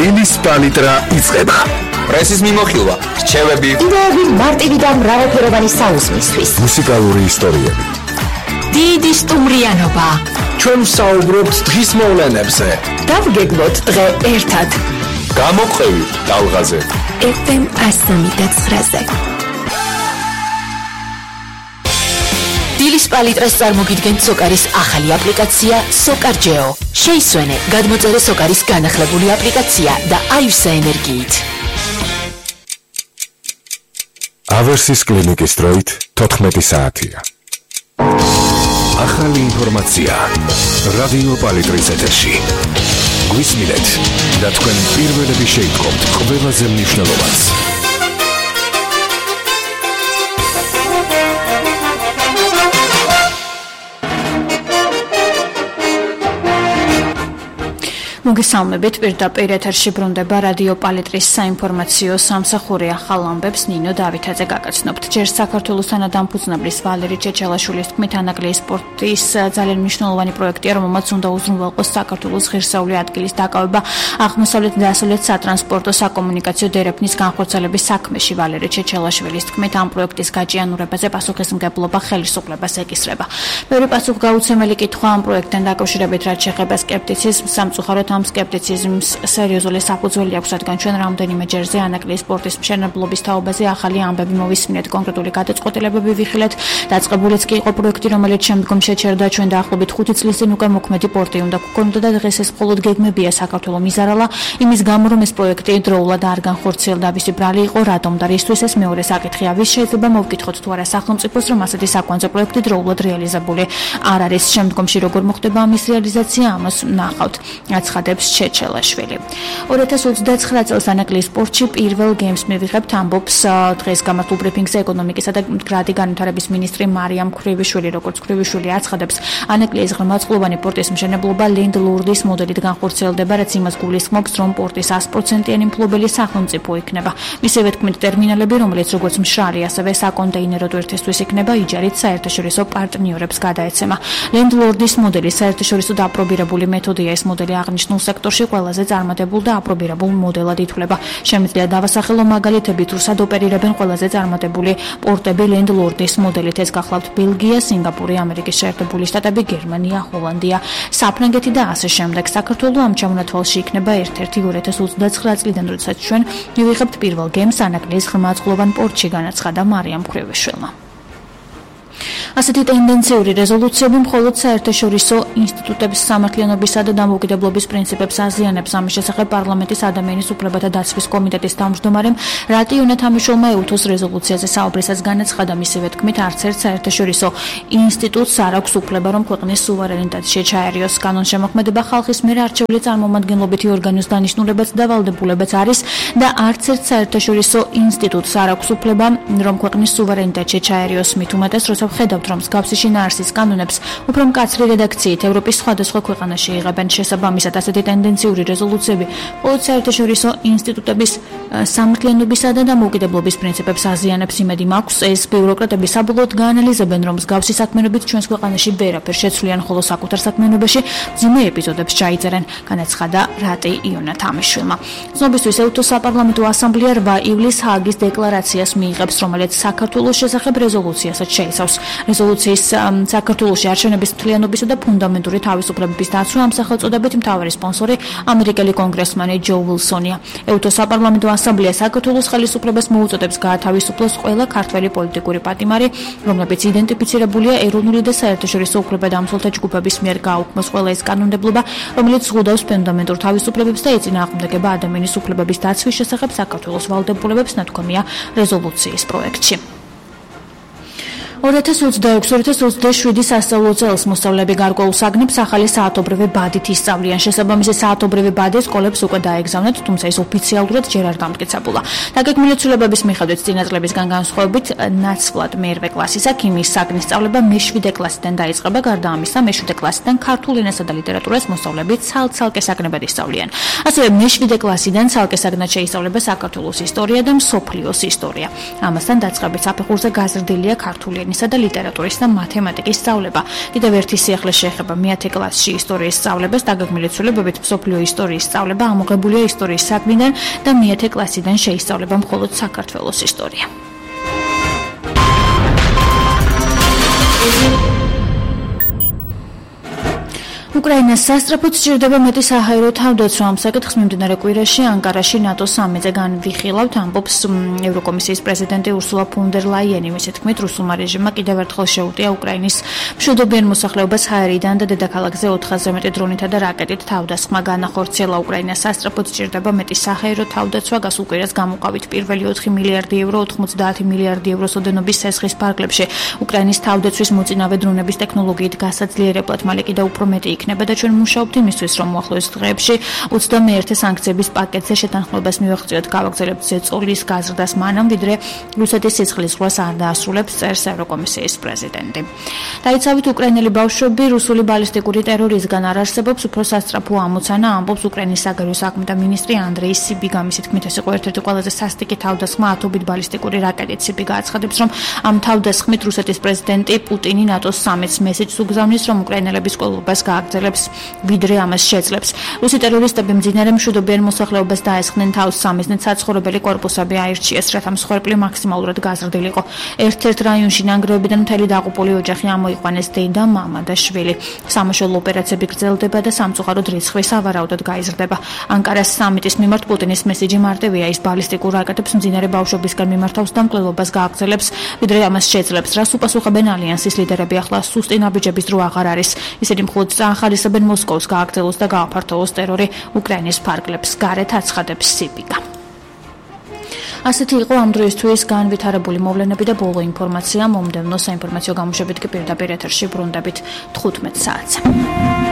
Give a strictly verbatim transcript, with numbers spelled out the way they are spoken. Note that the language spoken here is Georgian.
დილის პალიტრა იწყება. პრესის მიმოხილვა, რჩევები, იდეები მარტივი და მრავალფეროვანი საუზმისთვის. მუსიკალური ისტორიები. დიდი სტუმრიანობა. ჩვენ ვსაუბრობთ დღის მოვლენებზე. დავგეგმოთ დღე ერთად. გამოყევი ტალღაზე. ეფ ემ εκατო ცხრაზე. დილის პალიტრას წარმოგიდგენთ სოკარის ახალი აპლიკაცია სოკარჯეო. შეისვენე, გადმოწერე სოკარის განახლებული აპლიკაცია და აივსე ენერგიით. ავერსის კლინიკის დროით თოთხმეტი საათია. ახალი ინფორმაცია რადიო პალიტრის ეთერში. გვისმინეთ და თქვენ პირველები შეიტყობთ ყველაზე მნიშვნელოვანს. მოგესალმებით, პირდაპირ ეთერში ბრუნდება რადიო პალიტრის საინფორმაციო სამსახური ახალ ამბებს ნინო დავითაძე გაგაცნობთ. ჯერ საქართველოსთან დამფუძნებლის ვალერი ჩეჩელაშვილის თქმით ანაკლიის სპორტის ძალიან მნიშვნელოვანი პროექტია, რომელმაც უნდა უზრუნველყოს საქართველოს ღირსეული ადგილის დაკავება აღმოსავლეთ და დასავლეთ სატრანსპორტო საკომუნიკაციო დერეფნის განხორციელების საქმეში. ვალერი ჩეჩელაშვილის თქმით ამ პროექტის გაჭიანურებაზე პასუხისმგებლობა ხელისუფლებას ეკისრება. მეორე პასუხგაუცემელი კითხვა ამ პროექტთან დაკავშირებით რაც შეეხება სკეპტიციზმს, სამწუხაროდ ამ სკეპტიციზმს სერიოზული საფუძველი აქვს, რადგან ჩვენ რამდენიმე ჯერზე ანაკლიის სპორტის მშენებლობის თაობაზე ახალი ამბები მოვისმინეთ, კონკრეტული გადაწყვეტილებები ვიხილეთ. დაწყებულიც კი იყო პროექტი, რომელიც შემდგომ შეჩერდა. ჩვენ დაახლოებით ხუთი წლის წინ უკვე მოქმედი პორტი უნდა გქონოდა და დღეს ეს მხოლოდ გეგმებია. საქართველო მიზარალა იმის გამო, რომ ეს პროექტი დროულად არ განხორციელდა. ვისი ბრალი იყო, რატომ და რისთვის ეს მეორე საკითხია. ვის შეიძლება მოვკითხოთ თუ არა სახელმწიფოს, რომ ასეთი საკვანძო პროექტი დროულად რეალიზებული არ არის. შემდგომში როგორ მოხდება ამის რეალიზაცია, ამას ნახავთ. აცხადებს ჩეჩელაშვილი. ორი ათას ოცდაცხრა წელს ანაკლიის სპორტში პირველ გეიმს მივიღებთ, ამბობს დღეს გამართულ ბრიფინგზე ეკონომიკისა და მდგრადი განვითარების მინისტრი მარიამ ქრივიშვილი. როგორც ქრივიშვილი აცხადებს, ანაკლიის ღრმაწყლოვანი პორტის მშენებლობა ლენდ-ლორდის მოდელით განხორციელდება, რაც იმას გულისხმობს, რომ პორტის sto პროცენტიანი მფლობელი სახელმწიფო იქნება. მისივე თქმით, ტერმინალები, რომელიც როგორც მშრალი, ასევე საკონტეინერო ტვირთისთვის იქნება, იჯარით საერთაშორისო პარტნიორებს გადაეცემა. ლენდ-ლორდის მოდელი საერთაშორისო დაპრობირებული მეთოდია. ეს მოდელი აღნიშნულ სექტორში ყველაზე წარმატებულ და აპრობირებულ მოდელად ითვლება. შემიძლია დავასახელო მაგალითებით, რუსად ოპერირებენ ყველაზე წარმატებული პორტები ლენდ-ლორდის მოდელით. ეს გახლავთ ბელგია, სინგაპური, ამერიკის შეერთებული შტატები, გერმანია, ჰოლანდია, საფრანგეთი და ასე შემდეგ. საქართველო ამ ჩამონათვალში იქნება ერთ-ერთი ორი ათას ოცდაცხრა წლიდან, როდესაც ჩვენ მივიღებთ პირველ გემს ანაკლიის ღრმაწყლოვან პორტში, განაცხადა მარიამ ქრივიშვილმა. ასეთი ტენდენციური რეზოლუციები მხოლოდ საერთაშორისო ინსტიტუტების სამართლიანობისა და დამოუკიდებლობის პრინციპებს აზიანებს. ამის შესახებ პარლამენტის ადამიანის უფლებათა დაცვის კომიტეტის თავმჯდომარემ რატიონა თამიშულმა ეუთოს რეზოლუციაზე საუბრისას განაცხადა. მისივე თქმით, არც ერთ საერთაშორისო ინსტიტუტს არ აქვს უფლება, რომ ქვეყნის სუვერენიტეტში ჩაერიოს. კანონშემოქმედება ხალხის მიერ არჩეული წარმომადგენლობითი ორგანოს დანიშნულებაც და ვალდებულებაც არის და არც ერთ საერთაშორისო ინსტიტუტს არ აქვს უფლება, რომ ქვეყნის სუვერენიტეტში ჩაერიოს. მით უმეტეს, როცა ხედავთ, რომ მსგავსი შინაარსის კანონებს უფრო მკაცრი რედაქციით ევროპის სხვადასხვა ქვეყანაში იღებენ. შესაბამისად, ასეთი ტენდენციური რეზოლუციები მხოლოდ საერთაშორისო ინსტიტუტების სამართლიანობისა და დამოუკიდებლობის პრინციპებს აზიანებს. იმედი მაქვს, ეს ბიუროკრატები საბოლოოდ გაანალიზებენ, რომ მსგავსი საქმიანობით ჩვენს ქვეყანაში ვერაფერ შეცვლიან, ხოლო საკუთარ საქმიანობაში მძიმე ეპიზოდებს ჩაიწერენ, განაცხადა რატი იონა თამიშვილმა. ცნობისთვის, ეუთოს საპარლამენტო ასამბლეა რვა ივლისს ჰააგის დეკლარაციას მიიღებს, რომელიც საქართველოს შესახებ რეზოლუციასაც შეიცავს. რეზოლუციის საქართველოში არჩევნების მთლიანობისა და ფუნდამენტური თავისუფლებების დაცვა ამ სახელწოდებით მთავარი სპონსორი ამერიკელი კონგრესმენი ჯო ვილსონია. ეუთოს საპარლამენტო ასამბლეა საქართველოს ხელისუფლებას მოუწოდებს გაათავისუფლოს ყველა ქართველი პოლიტიკური პატიმარი, რომლებიც იდენტიფიცირებულია ეროვნული და საერთაშორისო უფლებადამცველთა ჯგუფების მიერ გააუქმოს ყველა ის კანონმდებლობა, რომელიც ზღუდავს ფუნდამენტურ თავისუფლებებს და ეწინააღმდეგება ადამიანის უფლებების დაცვის შესახებ საქართველოს ვალდებულებებს, ნათქვამია რეზოლუციის პროექტში. ორი ათას ოცდაექვსი ორი ათას ოცდაშვიდი სასწავლო წელს მოსწავლეები გარკვეულ საგნებს ახალი საათობრივი ბადით ისწავლიან. შესაბამისი საათობრივი ბადი სკოლებს უკვე დაეგზავნათ, თუმცა ის ოფიციალურად ჯერ არ დამტკიცებულა. დაგეგმილი ცვლილებების მიხედვით წინა წლებისგან განსხვავებით, ნაცვლად მერვე კლასისა ქიმიის საგნის სწავლება მეშვიდე კლასიდან დაიწყება. გარდა ამისა, მეშვიდე კლასიდან ქართულ ენასა და ლიტერატურას მოსწავლეები ცალ-ცალკე საგნებად ისწავლიან. ასევე მეშვიდე კლასიდან ცალკე საგნად შეისწავლება საქართველოს ისტორია და მსოფლიოს ისტორია. ამასთან დაწყებით საფეხურზე გაზრდილია ქართული ენის ენისა და ლიტერატურის და მათემატიკის სწავლება. კიდევ ერთი სიახლე შეეხება მეათე კლასში ისტორიის სწავლებას, დაგეგმილი ცვლილებებით მსოფლიო ისტორიის სწავლება ამოღებულია ისტორიის საგნიდან და მეათე კლასიდან შეისწავლება მხოლოდ საქართველოს ისტორია. უკრაინას სასწრაფოდ სჭირდება მეტი საჰაერო თავდაცვა. ამ საკითხს მიმდინარე კვირაში ანკარაში ნატოს სამიტზე განვიხილავთ, ამბობს ევროკომისიის პრეზიდენტი ურსულა ფონ დერ ლაიენი. მისი თქმით, რუსულმა რეჟიმმა კიდევ ერთხელ შეუტია უკრაინის მშვიდობიან მოსახლეობას ჰაერიდან და დედაქალაქზე ოთხ ათასზე მეტი დრონითა და რაკეტით თავდასხმა განახორციელა. უკრაინას სასწრაფოდ სჭირდება მეტი საჰაერო თავდაცვა. გასულ კვირას გამოყავით პირველი ოთხი მილიარდი ევრო, ოთხმოცდაათი მილიარდი ევროს ოდენობის სესხის ფარგლებში. უკრაინის თავდაცვის მოწინავე დრონების ტექნოლოგიით გასაძლიერებლად მალე კიდევ უფრო მეტი იქნება და ჩვენ მუშაობთ იმისთვის, რომ უახლოეს დღეებში ოცდამეერთე სანქციების პაკეტზე შეთანხმებას მივაღწიოთ, გავაგრძელებთ ზეწოლის გაზრდას მანამ, ვიდრე რუსეთის სისხლის ზღვას არ დაასრულებს, წერს ევროკომისიის პრეზიდენტი. დაიცავით, უკრაინელი ბავშვები რუსული ბალისტიკური ტერორიზმგან არ არსებობს, უფრო სასწრაფო ამოცანა, ამბობს უკრაინის საგარეო საქმეთა მინისტრი ანდრეი სიბიგა. მისი თქმით, ეს იყო ერთ-ერთი ყველაზე სასტიკი თავდასხმა ათობით ბალისტიკური რაკეტით. სიბიგა აცხადებს, რომ ამ თავდასხმით რუსეთის პრეზიდენტი პუტინი ნატოს სამიტს მესეჯს უგზავნის, რომ უკრაინელების ყოლობას გააგრძელებს, ვიდრე ამას შეძლებს. რუსი ტერორისტები მძინარე მშვიდობიან მოსახლეობას დაესხნენ თავს, სამიზნედ საცხოვრებელი კორპუსები აირჩიეს, რათა მსხვერპლი მაქსიმალურად გაზრდილიყო. ერთ-ერთ რაიონში ნანგრევებიდან მთელი დაღუპული ოჯახი ამოიყვანეს, დედა, მამა და შვილი. სამაშველო ოპერაციები გრძელდება და სამწუხაროდ რიცხვი სავარაუდოდ გაიზრდება. ანკარას სამიტის მიმართ პუტინის მესიჯი მარტივია, ის ბალისტიკურ რაკეტებს მძინარე ბავშვებისგან მიმართავს და მკვლელობას გააგრძელებს, ვიდრე ამას შეძლებს. რას უპასუხებენ ალიანსის ლიდერები? ახლა სუსტი ნაბიჯების დრო აღარ არის. ისინი მხოლოდ ახალისებენ მოსკოვს გააგრძელოს და გააფართოვოს ტერორი უკრაინის ფარგლებს. გარეთ აცხადებს სიბიგა. ასეთი იყო ამ დროისთვის განვითარებული მოვლენები და ბოლო ინფორმაცია. მომდევნო საინფორმაციო გამოშვებით კი პირდაპირ ეთერში ბრუნდებით თხუთმეტ საათზე.